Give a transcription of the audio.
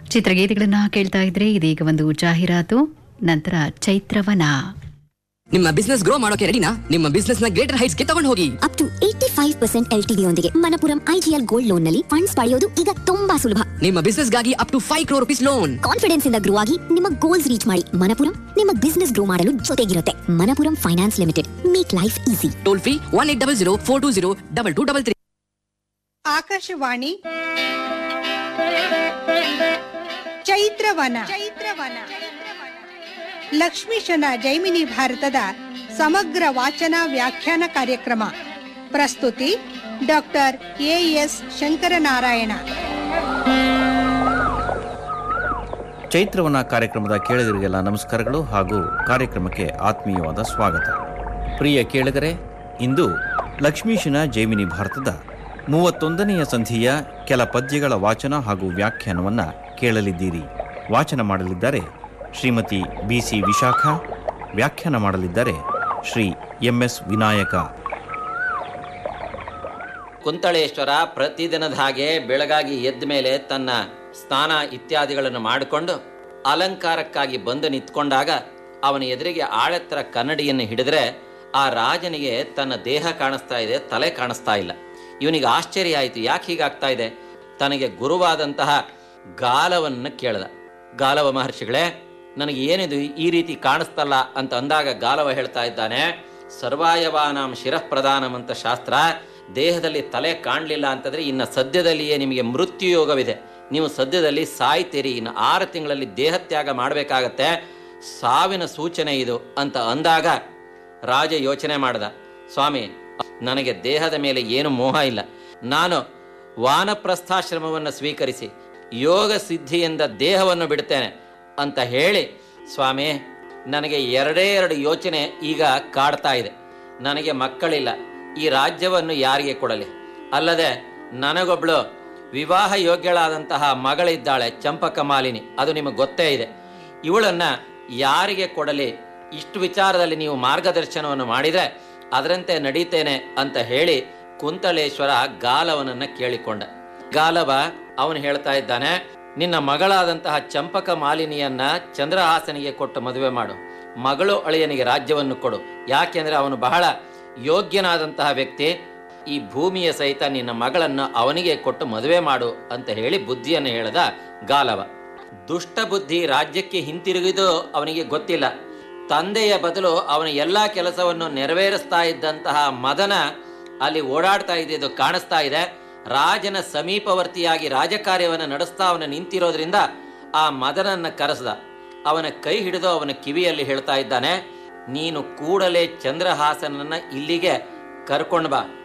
ಚಿತ್ರಗೀತೆಗಳನ್ನ ಕೇಳ್ತಾ ಇದ್ರೆ ಇದೀಗ ಒಂದು ಜಾಹೀರಾತು, ನಂತರ ಚೈತ್ರವನ. ನಿಮ್ಮ ಬಿಸ್ನೆಸ್ ಗ್ರೋ ಮಾಡೋಕೆ ರೆಡಿನಾ? ನಿಮ್ಮ ಬಿಸ್ನೆಸ್ ನ ಗ್ರೇಟರ್ ಹೈಟ್ಸ್ ಗೆ ತಗೊಂಡು ಹೋಗಿ. ಅಪ್ ಟು 85% LTV ಯೊಂದಿಗೆ ಮನಪುರಂ IGL ಗೋಲ್ಡ್ ಲೋನ್ ನಲ್ಲಿ ಫಂಡ್ಸ್ ಪಡೆಯೋದು ಈಗ ತುಂಬಾ ಸುಲಭ. ನಿಮ್ಮ ಬಿಸ್ನೆಸ್ ಗಾಗಿ up to 5 crore rupees loan. Confidence ಇಂದ ಗ್ರೋ ಆಗಿ ನಿಮ್ಮ ಗೋಲ್ಸ್ ರೀಚ್ ಮಾಡಿ. ಮನಪುರಂ ನಿಮ್ಮ ಬಿಸ್ನೆಸ್ ಗ್ರೋ ಮಾಡಲು ಜೊತೆಗಿರುತ್ತೆ. Manappuram finance limited, make life easy. Toll free 1800 420 2233. Akashvani ಚೈತ್ರವನ. ಲಕ್ಷ್ಮೀಶನ ಜೈಮಿನಿ ಭಾರತದ ಸಮಗ್ರ ವಾಚನ ವ್ಯಾಖ್ಯಾನ ಕಾರ್ಯಕ್ರಮ. ಪ್ರಸ್ತುತಿ ಡಾಕ್ಟರ್ AS ಶಂಕರನಾರಾಯಣ. ಚೈತ್ರವನ ಕಾರ್ಯಕ್ರಮದ ಕೇಳುಗರಿಗೆಲ್ಲ ನಮಸ್ಕಾರಗಳು ಹಾಗೂ ಕಾರ್ಯಕ್ರಮಕ್ಕೆ ಆತ್ಮೀಯವಾದ ಸ್ವಾಗತ. ಪ್ರಿಯ ಕೇಳುಗರೆ, ಇಂದು ಲಕ್ಷ್ಮೀಶನ ಜೈಮಿನಿ ಭಾರತದ 31ನೆಯ ಸಂಧಿಯ ಕೆಲ ಪದ್ಯಗಳ ವಾಚನ ಹಾಗೂ ವ್ಯಾಖ್ಯಾನವನ್ನು ಕೇಳಲಿದ್ದೀರಿ. ವಾಚನ ಮಾಡಲಿದ್ದಾರೆ ಶ್ರೀಮತಿ BC ವಿಶಾಖ, ವ್ಯಾಖ್ಯಾನ ಮಾಡಲಿದ್ದಾರೆ ಶ್ರೀ MS ವಿನಾಯಕ. ಕುಂತಳೇಶ್ವರ ಪ್ರತಿದಿನದ ಹಾಗೆ ಬೆಳಗಾಗಿ ಎದ್ದ ಮೇಲೆ ತನ್ನ ಸ್ನಾನ ಇತ್ಯಾದಿಗಳನ್ನು ಮಾಡಿಕೊಂಡು ಅಲಂಕಾರಕ್ಕಾಗಿ ಬಂದು ನಿಂತ್ಕೊಂಡಾಗ ಅವನ ಎದುರಿಗೆ ಆಳೆತ್ತರ ಕನ್ನಡಿಯನ್ನು ಹಿಡಿದ್ರೆ ಆ ರಾಜನಿಗೆ ತನ್ನ ದೇಹ ಕಾಣಿಸ್ತಾ ಇದೆ, ತಲೆ ಕಾಣಿಸ್ತಾ ಇಲ್ಲ. ಇವನಿಗೆ ಆಶ್ಚರ್ಯ ಆಯಿತು, ಯಾಕೆ ಹೀಗಾಗ್ತಾ ಇದೆ? ತನಗೆ ಗುರುವಾದಂತಹ ಗಾಲವನ್ನು ಕೇಳ್ದ. ಗಾಲವ ಮಹರ್ಷಿಗಳೇ, ನನಗೆ ಏನಿದು ಈ ರೀತಿ ಕಾಣಿಸ್ತಲ್ಲ ಅಂತ ಅಂದಾಗ ಗಾಲವ ಹೇಳ್ತಾ ಇದ್ದಾನೆ, ಸರ್ವಾಯವಾನಾಂ ಶಿರಃ ಪ್ರಧಾನಂ ಅಂತ ಶಾಸ್ತ್ರ. ದೇಹದಲ್ಲಿ ತಲೆ ಕಾಣಲಿಲ್ಲ ಅಂತಂದರೆ ಇನ್ನು ಸದ್ಯದಲ್ಲಿಯೇ ನಿಮಗೆ ಮೃತ್ಯು ಯೋಗವಿದೆ, ನೀವು ಸದ್ಯದಲ್ಲಿ ಸಾಯ್ತೀರಿ, ಇನ್ನು 6 ತಿಂಗಳಲ್ಲಿ ದೇಹತ್ಯಾಗ ಮಾಡಬೇಕಾಗತ್ತೆ, ಸಾವಿನ ಸೂಚನೆ ಇದು ಅಂತ ಅಂದಾಗ ರಾಜ ಯೋಚನೆ ಮಾಡ್ದ, ಸ್ವಾಮಿ ನನಗೆ ದೇಹದ ಮೇಲೆ ಏನು ಮೋಹ ಇಲ್ಲ, ನಾನು ವಾನಪ್ರಸ್ಥಾಶ್ರಮವನ್ನು ಸ್ವೀಕರಿಸಿ ಯೋಗ ಸಿದ್ಧಿಯಿಂದ ದೇಹವನ್ನು ಬಿಡ್ತೇನೆ ಅಂತ ಹೇಳಿ, ಸ್ವಾಮಿ ನನಗೆ 2 ಯೋಚನೆ ಈಗ ಕಾಡ್ತಾ ಇದೆ. ನನಗೆ ಮಕ್ಕಳಿಲ್ಲ, ಈ ರಾಜ್ಯವನ್ನು ಯಾರಿಗೆ ಕೊಡಲಿ? ಅಲ್ಲದೆ ನನಗೊಬ್ಳು ವಿವಾಹ ಯೋಗ್ಯಳಾದಂತಹ ಮಗಳಿದ್ದಾಳೆ, ಚಂಪಕ ಮಾಲಿನಿ, ಅದು ನಿಮಗೆ ಗೊತ್ತೇ ಇದೆ. ಇವಳನ್ನು ಯಾರಿಗೆ ಕೊಡಲಿ? ಇಷ್ಟು ವಿಚಾರದಲ್ಲಿ ನೀವು ಮಾರ್ಗದರ್ಶನವನ್ನು ಮಾಡಿದರೆ ಅದರಂತೆ ನಡೀತೇನೆ ಅಂತ ಹೇಳಿ ಕುಂತಳೇಶ್ವರ ಗಾಲವನನ್ನು ಕೇಳಿಕೊಂಡ. ಗಾಲವ ಅವನು ಹೇಳ್ತಾ ಇದ್ದಾನೆ, ನಿನ್ನ ಮಗಳಾದಂತಹ ಚಂಪಕ ಮಾಲಿನಿಯನ್ನ ಚಂದ್ರಹಾಸನಿಗೆ ಕೊಟ್ಟು ಮದುವೆ ಮಾಡು, ಮಗಳು ಅಳಿಯನಿಗೆ ರಾಜ್ಯವನ್ನು ಕೊಡು, ಯಾಕೆಂದ್ರೆ ಅವನು ಬಹಳ ಯೋಗ್ಯನಾದಂತಹ ವ್ಯಕ್ತಿ, ಈ ಭೂಮಿಯ ಸಹಿತ ನಿನ್ನ ಮಗಳನ್ನು ಅವನಿಗೆ ಕೊಟ್ಟು ಮದುವೆ ಮಾಡು ಅಂತ ಹೇಳಿ ಬುದ್ಧಿಯನ್ನು ಹೇಳಿದ ಗಾಲವ. ದುಷ್ಟ ಬುದ್ಧಿ ರಾಜ್ಯಕ್ಕೆ ಹಿಂತಿರುಗಿದು ಅವನಿಗೆ ಗೊತ್ತಿಲ್ಲ. ತಂದೆಯ ಬದಲು ಅವನ ಎಲ್ಲ ಕೆಲಸವನ್ನು ನೆರವೇರಿಸ್ತಾ ಇದ್ದಂತಹ ಮದನ ಅಲ್ಲಿ ಓಡಾಡ್ತಾ ಇದ್ದಿದ್ದು ಕಾಣಿಸ್ತಾ ಇದೆ. ರಾಜನ ಸಮೀಪವರ್ತಿಯಾಗಿ ರಾಜಕಾರ್ಯವನ್ನು ನಡೆಸ್ತಾ ಅವನ ನಿಂತಿರೋದ್ರಿಂದ ಆ ಮದನನ್ನ ಕರೆಸ್ದ. ಅವನ ಕೈ ಹಿಡಿದು ಅವನ ಕಿವಿಯಲ್ಲಿ ಹೇಳ್ತಾ ಇದ್ದಾನೆ, ನೀನು ಕೂಡಲೇ ಚಂದ್ರಹಾಸನನ್ನ ಇಲ್ಲಿಗೆ ಕರ್ಕೊಂಡು ಬಾ,